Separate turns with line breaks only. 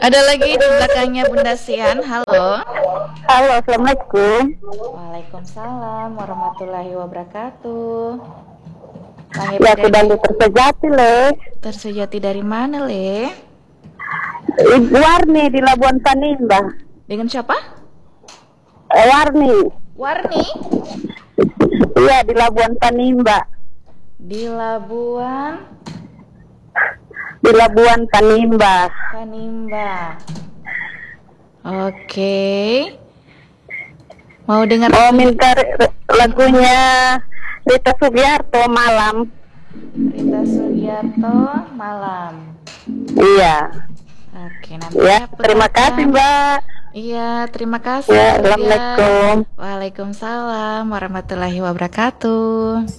Ada lagi di belakangnya Bunda Sian. Halo.
Halo, Assalamualaikum.
Waalaikumsalam warahmatullahi wabarakatuh. Panggil
Ya, aku
dari
dari Tersejati, Le.
Tersejati dari mana, Le?
Warni di Labuan Panimba.
Dengan siapa?
Warni.
Warni
Iya, di Labuan Panimba.
di Labuan
Di Labuan Panimba.
Panimba. Oke. Mau dengar
Mau minta lagunya Rita Sugiarto, Malam.
Rita Sugiarto, Malam.
Iya.
Oke, nanti
Ya,
saya
terima
putarkan.
kasih, Mbak.
Iya, terima kasih.
Ya,
Mbak Dian.
Assalamualaikum.
Waalaikumsalam warahmatullahi wabarakatuh.